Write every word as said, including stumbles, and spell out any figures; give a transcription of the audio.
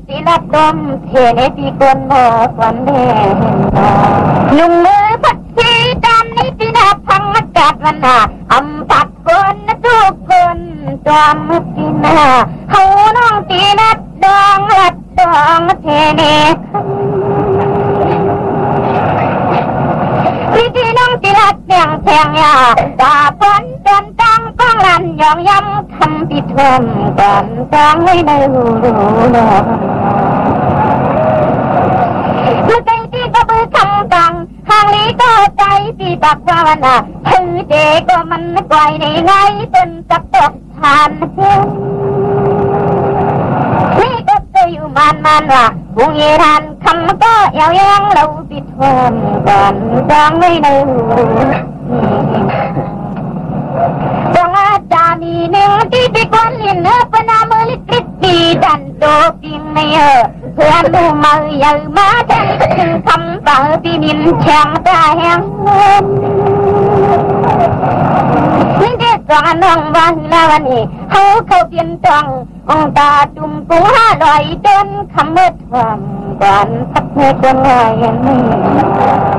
ตีนัดดมเทเนตีกวนหมอควันแดงนุ่งมือพัดสีดำนี่ตีนับพังอากาศวันหนาอำปัดคนทุกคนจอมตีนาเฮาน้องตีนัดดองลัดดองเทเนพี่ที่น้องตีนัดเสียงแทงยาดาฝนจนจังก้องลันยองย้ำคำปิดทนก่อนจังให้ในหูหลอกเมื่อใจที่ก็มือคำกังห่างลีก็ใจที่บักว่าวันน่ะถือเด็กก็มันไกวในไงจนจับตกทานเพียงนี่ก็จะอยู่มันมันว่ะวงเยรันคำก็เอวยังเราปิดทนก่อนจังให้ในหูจงอาจารย์นี่หนึ่งที่ที่กวนลินเนอปนามือลิขิตดีดันโตปิงในเออเพื่อนดูมือใหญ่มาแทนคือคำต่อที่นินแข็งตาแห้งนี่เด็กสองน้องวันละวันนี้เขาเขาเปลี่ยนจังองตาจุ่มกูห้าลอยจนคำเมื่อทำก่อนพักเมื่อคนง่ายอย่างนี้